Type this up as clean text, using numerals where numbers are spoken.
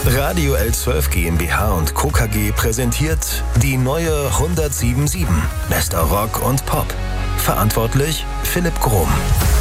Radio L12 GmbH und Co. KG präsentiert die neue 107.7 Bester Rock und Pop. Verantwortlich Philipp Grohm.